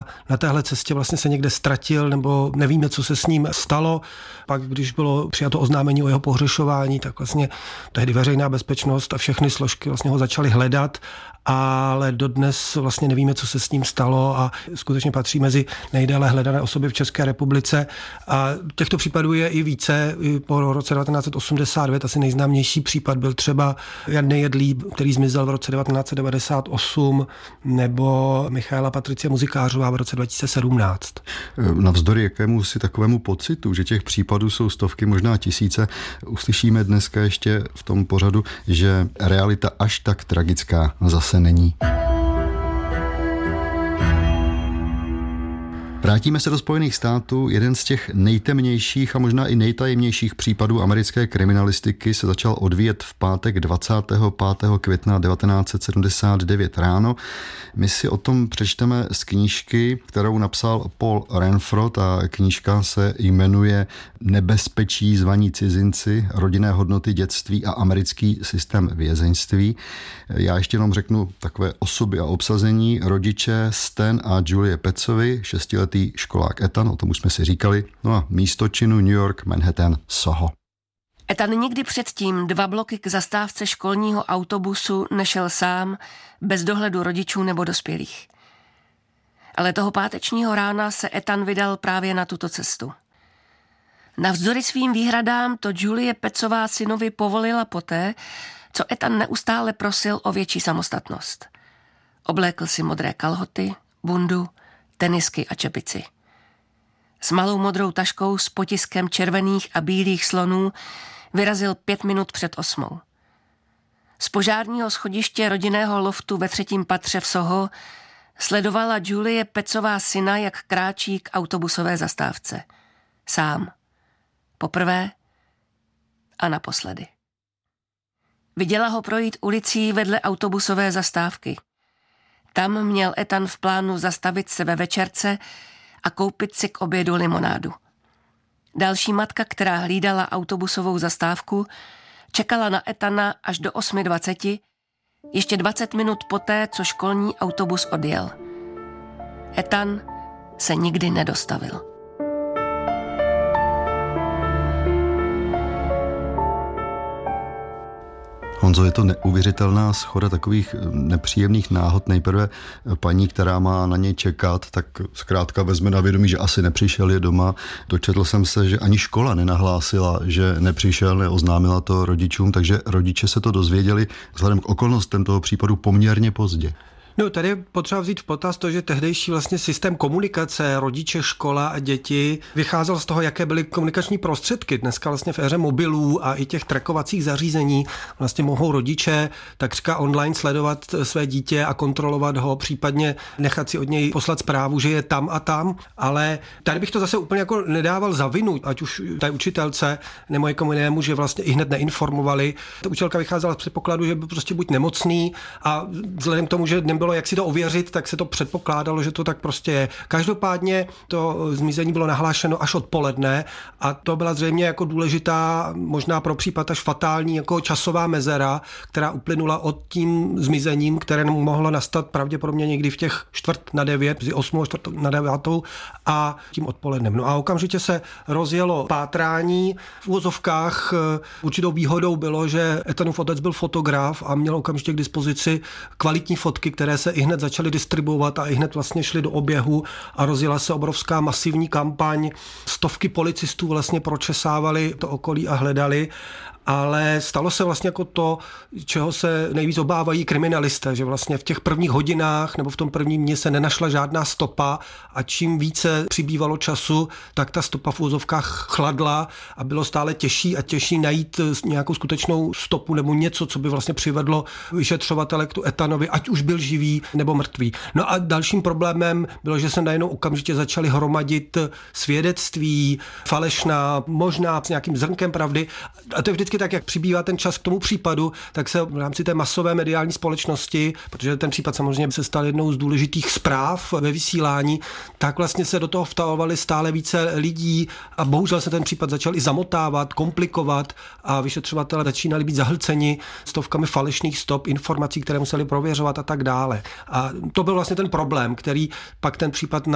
na téhle cestě vlastně se někde ztratil nebo nevíme, co se s ním stalo. Pak, když bylo přijato oznámení o jeho pohřešování, tak vlastně tehdy veřejná bezpečnost a všechny složky vlastně ho začaly hledat, ale dodnes vlastně nevíme, co se s ním stalo a skutečně patří mezi nejdéle hledané osoby v České republice. A těchto případů je i více. Po roce 1989 asi nejznámější případ byl třeba Jan Nejedlý, který zmizel v roce 1998, nebo Michaela Patricie Muzikářová v roce 2017. Navzdory jakému si takovému pocitu, že těch případů jsou stovky, možná tisíce, uslyšíme dneska ještě v tom pořadu, že realita až tak tragická zase není. Vrátíme se do Spojených států. Jeden z těch nejtemnějších a možná i nejtajemnějších případů americké kriminalistiky se začal odvíjet v pátek 25. května 1979 ráno. My si o tom přečteme z knížky, kterou napsal Paul Renfro. Ta knížka se jmenuje Nebezpečí zvaní cizinci, rodinné hodnoty dětství a americký systém vězeňství. Já ještě jenom řeknu takové osoby a obsazení. Rodiče Stan a Julie Petzovi, 6letý školák Ethan, o tom už jsme si říkali, no a místo činu New York, Manhattan, Soho. Ethan nikdy předtím 2 bloky k zastávce školního autobusu nešel sám, bez dohledu rodičů nebo dospělých. Ale toho pátečního rána se Ethan vydal právě na tuto cestu. Navzdory svým výhradám to Julie Petzová synovi povolila poté, co Ethan neustále prosil o větší samostatnost. Oblékl si modré kalhoty, bundu, tenisky a čepici. S malou modrou taškou s potiskem červených a bílých slonů vyrazil 5 minut před 8. Z požárního schodiště rodinného loftu ve 3. patře v Soho sledovala Julie Petzová syna, jak kráčí k autobusové zastávce. Sám. Poprvé a naposledy. Viděla ho projít ulicí vedle autobusové zastávky. Tam měl Ethan v plánu zastavit se ve večerce a koupit si k obědu limonádu. Další matka, která hlídala autobusovou zastávku, čekala na Ethana až do 8:20, ještě 20 minut poté, co školní autobus odjel. Ethan se nikdy nedostavil. Honzo, je to neuvěřitelná shoda takových nepříjemných náhod. Nejprve paní, která má na něj čekat, tak zkrátka vezme na vědomí, že asi nepřišel, je doma. Dočetl jsem se, že ani škola nenahlásila, že nepřišel, neoznámila to rodičům, takže rodiče se to dozvěděli vzhledem k okolnostem toho případu poměrně pozdě. No, tady je potřeba vzít v potaz to, že tehdejší vlastně systém komunikace rodiče, škola a děti vycházel z toho, jaké byly komunikační prostředky. Dneska vlastně v éře mobilů a i těch trackovacích zařízení vlastně mohou rodiče takřka online sledovat své dítě a kontrolovat ho, případně nechat si od něj poslat zprávu, že je tam a tam, ale tady bych to zase úplně jako nedával za vinu, ať už té učitelce nebo někomu jinému, že vlastně i hned neinformovali. Ta učitelka vycházela z předpokladu, že byl prostě buď nemocný a vzhledem k tomu, že nebylo jak si to ověřit, tak se to předpokládalo, že to tak prostě je. Každopádně to zmizení bylo nahlášeno až odpoledne a to byla zřejmě jako důležitá, možná pro případ až fatální jako časová mezera, která uplynula od tím zmizením, které mohlo nastat pravděpodobně někdy v těch 8:45, mezi 8 a 8:45 a tím odpolednem. No a okamžitě se rozjelo pátrání. V uvozovkách určitou výhodou bylo, že Ethanův otec byl fotograf a měl okamžitě k dispozici kvalitní fotky, které se i hned začaly distribuovat a i hned vlastně šly do oběhu a rozjela se obrovská masivní kampaň. Stovky policistů vlastně pročesávali to okolí a hledali. Ale stalo se vlastně jako to, čeho se nejvíc obávají kriminalisté, že vlastně v těch prvních hodinách nebo v tom prvním dni se nenašla žádná stopa a čím více přibývalo času, tak ta stopa v úzovkách chladla a bylo stále těžší a těžší najít nějakou skutečnou stopu nebo něco, co by vlastně přivedlo vyšetřovatele k tu Ethanovi, ať už byl živý nebo mrtvý. No a dalším problémem bylo, že se najednou okamžitě začaly hromadit svědectví, falešná, možná s nějakým zrnkem pravdy. A to je vždycky tak, jak přibývá ten čas k tomu případu, tak se v rámci té masové mediální společnosti, protože ten případ samozřejmě se stal jednou z důležitých zpráv ve vysílání, tak vlastně se do toho vtahovali stále více lidí a bohužel se ten případ začal i zamotávat, komplikovat a vyšetřovatelé začínali být zahlceni stovkami falešných stop, informací, které museli prověřovat a tak dále. A to byl vlastně ten problém, který pak ten případ